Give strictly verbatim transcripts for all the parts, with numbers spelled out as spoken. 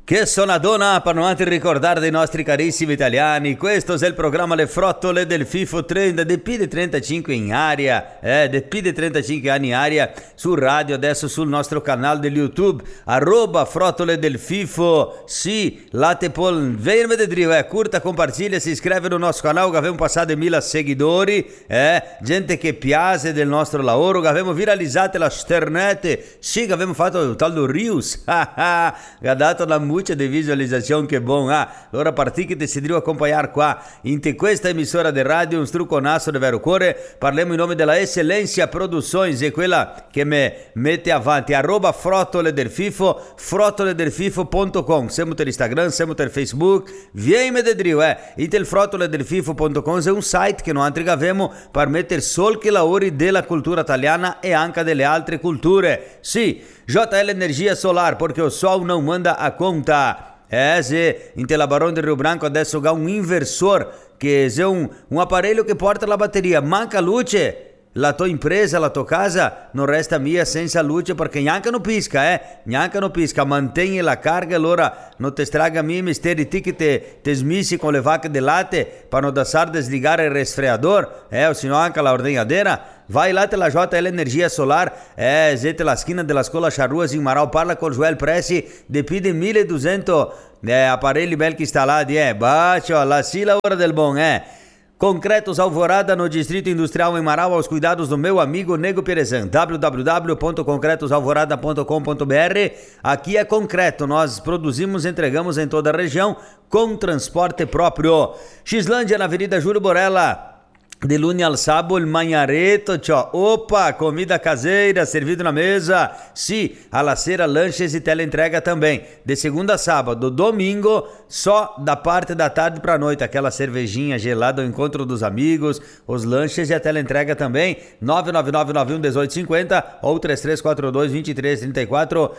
Che sonadona per non ricordare dei nostri carissimi italiani. Questo è il programma Le Frottole del FIFO trenta, D P di trentacinque in aria, eh, D P di trentacinque anni in aria, su radio, adesso sul nostro canale di YouTube, arroba Frottole del FIFO, sì, late pol, vem vedere, eh, curta, compartilha, si iscreve no nostro canale, che abbiamo passato mille seguidori, eh, gente che piace del nostro lavoro, che abbiamo viralizzato la sternette, sì, che abbiamo fatto il tal do Rius, che ha dato la musica di visualizzazione, che buon ah. Allora partì che decidero accompagnare qua in te questa emissora di radio un struconasso di vero cuore. Parliamo in nome della Eccellenza Produções e quella che mi mette avanti arroba Frottole del FIFO, frottole del fifo punto com. Siamo per Instagram, siamo per Facebook, vieni de drio, eh. Il frottole del fifo punto com è un site che noi abbiamo per mettere sol che lavori della cultura italiana e anche delle altre culture. Sì, J L Energia Solar, perché o sol não manda a conta. É, se in la Barão de Rio Branco adesso ha un inversor che è un, un apparecchio che porta la batteria, manca luce. La tua impresa, la tua casa non resta mia senza luce perché neanche non pisca, eh? Neanche non pisca, mantieni la carga, allora non ti straga mia misteri ti che te, te smissi con le vacche del latte per non lasciare desligare il resfriador, eh? O sino anche la ordenadera. Vai lá pela J L Energia Solar, é, zete la esquina della Scola Charruas in Marau, parla con Joel Pressi, depide mille e duecento é, aparelhi belli installati, eh, bacio, la sì la ora del bon, eh. Concretos Alvorada no Distrito Industrial em Marau, aos cuidados do meu amigo Nego Perezan, w w w ponto concretos alvorada ponto com ponto b r. Aqui é concreto, nós produzimos e entregamos em toda a região com transporte próprio. Xlândia na Avenida Júlio Borella, de lune al sábado, il manhareto, tchau. Opa, comida caseira, servido na mesa. Sim, a la sera, lanches e teleentrega também. De segunda a sábado, domingo, só da parte da tarde pra noite. Aquela cervejinha gelada, o encontro dos amigos, os lanches e a teleentrega também. nove nove nove nove um oito cinco zero ou três três quatro dois dois três três quatro.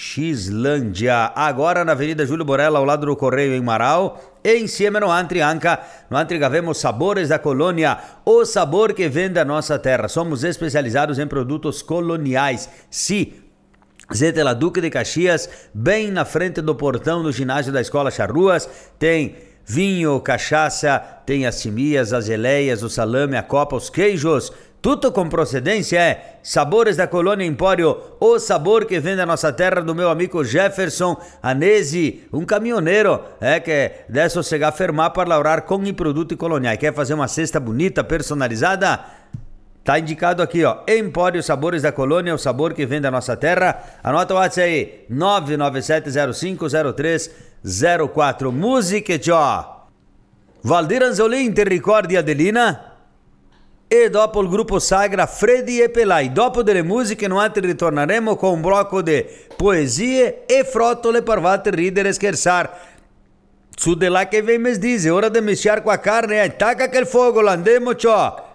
Xlândia, agora na Avenida Júlio Borella, ao lado do Correio em Marau, e em cima no Antri Anca, no Antri vemos Sabores da Colônia, o sabor que vem da nossa terra. Somos especializados em produtos coloniais. Sim, Zete La Duque de Caxias, bem na frente do portão do ginásio da Escola Charruas, tem vinho, cachaça, tem as simias, as geleias, o salame, a copa, os queijos, tudo com procedência, é Sabores da Colônia Empório, o sabor que vem da nossa terra, do meu amigo Jefferson Anesi, um caminhoneiro, é que deve sossegar firmar para laurar com e produto coloniais. Quer fazer uma cesta bonita, personalizada? Tá indicado aqui, ó, Empório Sabores da Colônia, o sabor que vem da nossa terra. Anota o WhatsApp aí, nove nove sete zero cinco zero três zero quatro. Música, tchau. Valdir Anzolin, te ricordi Adelina? E dopo il gruppo Sagra, Freddy e Pelai. Dopo delle musiche noi ritorneremo con un blocco di poesie e frottole per farti ridere e scherzare. Su de là che vem mes dice, ora di mischiare qua carne, attacca che il fuoco, l'andiamo ciò.